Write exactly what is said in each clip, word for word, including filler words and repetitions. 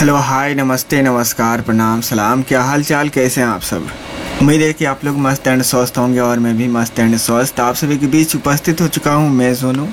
Hello, हाय, नमस्ते, नमस्कार, प्रणाम, सलाम। क्या हाल चाल, कैसे हैं आप सब? उम्मीद है कि आप लोग मस्त एंड स्वस्थ होंगे और मैं भी मस्त एंड स्वस्थ आप सभी के बीच उपस्थित हो चुका हूं। मैं सोनू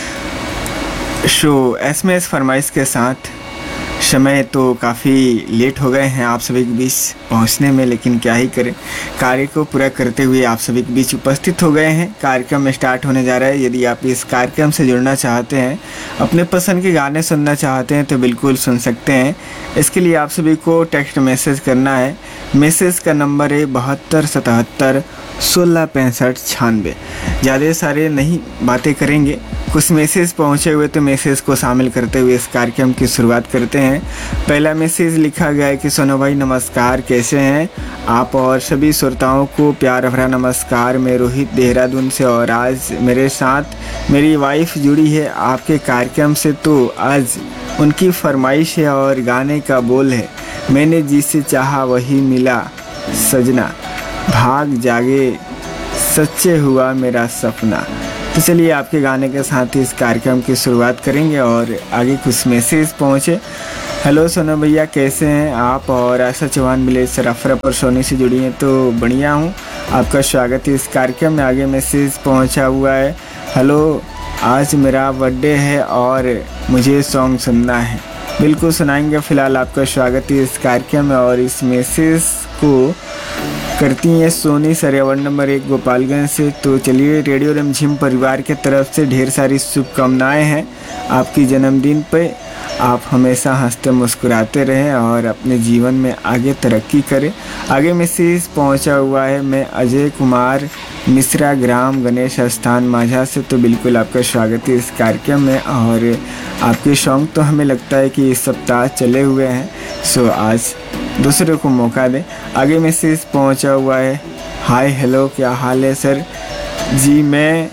शो एस में एस फरमाइश के साथ। समय तो काफ़ी लेट हो गए हैं आप सभी के बीच पहुंचने में, लेकिन क्या ही करें, कार्य को पूरा करते हुए आप सभी के बीच उपस्थित हो गए हैं। कार्यक्रम स्टार्ट होने जा रहा है। यदि आप इस कार्यक्रम से जुड़ना चाहते हैं, अपने पसंद के गाने सुनना चाहते हैं तो बिल्कुल सुन सकते हैं। इसके लिए आप सभी को टेक्स्ट मैसेज करना है। मैसेज का नंबर है बहत्तर सतहत्तर सोलह पैंसठ छियानवे। ज़्यादा सारे नहीं बातें करेंगे, कुछ मैसेज पहुँचे हुए तो मैसेज को शामिल करते हुए इस कार्यक्रम की शुरुआत करते हैं। पहला मैसेज लिखा गया है कि सोनू भाई नमस्कार, कैसे हैं आप? और सभी श्रोताओं को प्यार भरा नमस्कार। मैं रोहित देहरादून से, और आज मेरे साथ मेरी वाइफ जुड़ी है आपके कार्यक्रम से। तो आज उनकी फरमाइश है और गाने का बोल है, मैंने जिसे चाहा वही मिला सजना, भाग जागे सच्चे हुआ मेरा सपना। तो चलिए आपके गाने के साथ ही इस कार्यक्रम की शुरुआत करेंगे। और आगे कुछ मैसेज पहुँचे। हेलो सोनू भैया, कैसे हैं आप? और आशा चौहान विलेज से रफरफ और सोनी से जुड़ी हैं तो बढ़िया हूँ, आपका स्वागत है इस कार्यक्रम में। आगे मैसेज पहुँचा हुआ है, हेलो आज मेरा बर्थडे है और मुझे सॉन्ग सुनना है। बिल्कुल सुनाएंगे। फ़िलहाल आपका स्वागत है इस कार्यक्रम में। और इस मैसेज को करती हैं सोनी सरिया वार्ड नंबर एक गोपालगंज से। तो चलिए, रेडियो रिमझिम परिवार के तरफ से ढेर सारी शुभकामनाएं हैं आपकी जन्मदिन पे। आप हमेशा हंसते मुस्कुराते रहें और अपने जीवन में आगे तरक्की करें। आगे मैसेज पहुंचा हुआ है, मैं अजय कुमार मिश्रा, ग्राम गणेश स्थान माझा से। तो बिल्कुल आपका स्वागत है इस कार्यक्रम में। और आपके सॉन्ग तो हमें लगता है कि इस सप्ताह चले हुए हैं, सो आज दूसरे को मौका दें। आगे मैसेज पहुंचा हुआ है, हाय हेलो क्या हाल है सर जी, मैं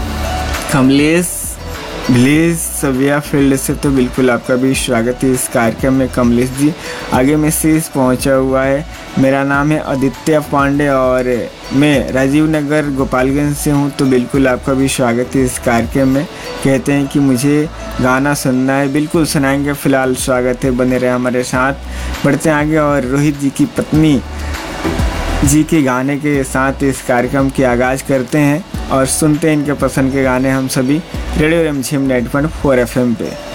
कमलेश विलेज सविया फील्ड से। तो बिल्कुल आपका भी स्वागत है इस कार्यक्रम में कमलेश जी। आगे मैसेज पहुंचा हुआ है, मेरा नाम है आदित्य पांडे और मैं राजीव नगर गोपालगंज से हूं। तो बिल्कुल आपका भी स्वागत है इस कार्यक्रम में। कहते हैं कि मुझे गाना सुनना है, बिल्कुल सुनाएंगे। फ़िलहाल स्वागत है, बने रहे हमारे साथ। बढ़ते आगे और रोहित जी की पत्नी जी के गाने के साथ इस कार्यक्रम की आगाज़ करते हैं और सुनते हैं इनके पसंद के गाने हम सभी रेडियो रिमझिम ninety point four F M पे।